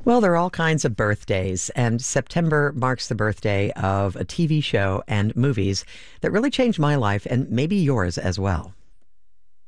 Well, there are all kinds of birthdays, and September marks the birthday of a TV show and movies that really changed my life and maybe yours as well.